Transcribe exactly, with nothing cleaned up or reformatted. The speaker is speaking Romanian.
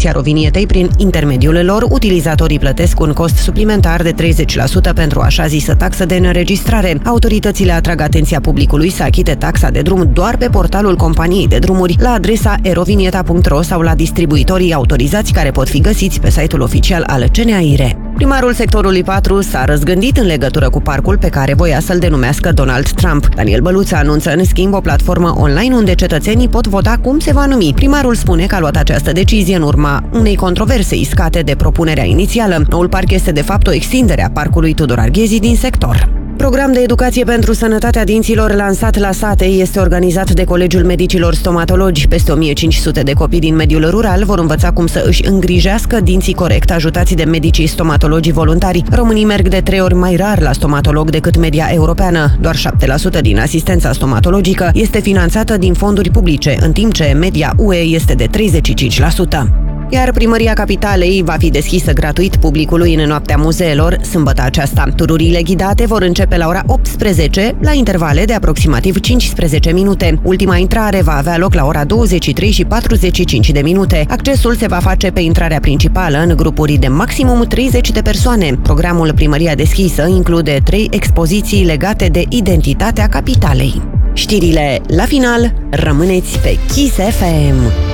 achiziția rovinietei prin intermediul lor, utilizatorii plătesc un cost suplimentar de treizeci la sută pentru așa zisă taxă de înregistrare. Autoritățile atrag atenția publicului să achite taxa de drum doar pe portalul companiei de drumuri, la adresa erovinieta punct ro sau la distribuitorii autorizați care pot fi găsiți pe site-ul oficial al C N A I R E. Primarul sectorului patru s-a răzgândit în legătură cu parcul pe care voia să-l denumească Donald Trump. Daniel Băluță anunță în schimb o platformă online unde cetățenii pot vota cum se va numi. Primarul spune că a luat această decizie în urma unei controverse iscate de propunerea inițială. Noul parc este de fapt o extindere a parcului Tudor Arghezi din sector. Program de educație pentru sănătatea dinților lansat la sate este organizat de Colegiul Medicilor Stomatologi. Peste o mie cinci sute de copii din mediul rural vor învăța cum să își îngrijească dinții corect, ajutați de medicii stomatologii voluntari. Românii merg de trei ori mai rar la stomatolog decât media europeană. Doar șapte la sută din asistența stomatologică este finanțată din fonduri publice, în timp ce media U E este de treizeci și cinci la sută. Iar Primăria Capitalei va fi deschisă gratuit publicului în noaptea muzeelor sâmbătă aceasta. Tururile ghidate vor începe la ora optsprezece, la intervale de aproximativ cincisprezece minute. Ultima intrare va avea loc la ora douăzeci și trei și patruzeci și cinci de minute. Accesul se va face pe intrarea principală în grupuri de maximum treizeci de persoane. Programul Primăria Deschisă include trei expoziții legate de identitatea capitalei. Știrile la final, rămâneți pe Kiss F M.